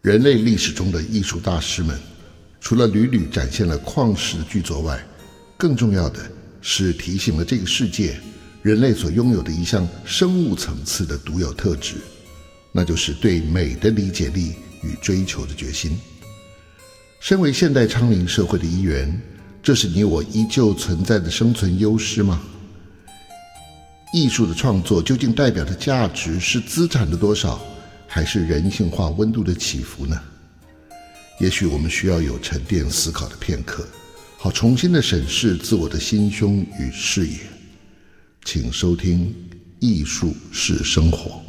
人类历史中的艺术大师们，除了屡屡展现了旷世的巨作外，更重要的是提醒了这个世界人类所拥有的一项生物层次的独有特质，那就是对美的理解力与追求的决心。身为现代昌龄社会的一员，这是你我依旧存在的生存优势吗？艺术的创作究竟代表的价值是资产的多少，还是人性化温度的起伏呢？也许我们需要有沉淀思考的片刻，好重新的审视自我的心胸与视野。请收听艺术是生活。